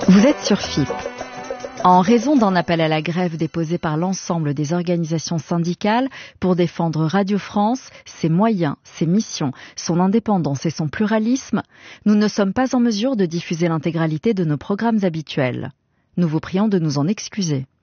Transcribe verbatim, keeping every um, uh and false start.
Vous êtes sur F I P. En raison d'un appel à la grève déposé par l'ensemble des organisations syndicales pour défendre Radio France, ses moyens, ses missions, son indépendance et son pluralisme, nous ne sommes pas en mesure de diffuser l'intégralité de nos programmes habituels. Nous vous prions de nous en excuser.